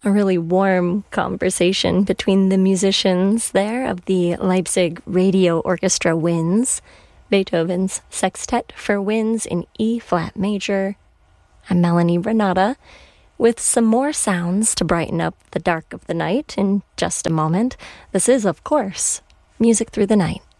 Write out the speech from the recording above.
A really warm conversation between the musicians there of the Leipzig Radio Orchestra Winds, Beethoven's Sextet for Winds in E-flat major. I'm Melanie Renata, with some more sounds to brighten up the dark of the night in just a moment. This is, of course, Music Through the Night.